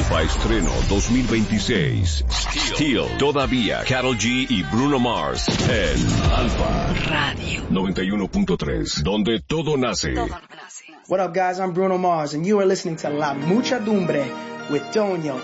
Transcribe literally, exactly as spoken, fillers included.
Alfa Estreno dos mil veintiséis. Steel. Todavía Karol G y Bruno Mars en Alfa Radio noventa y uno punto tres, donde todo nace. Todo nace. What up, guys? I'm Bruno Mars, and you are listening to La Muchadumbre with Tonio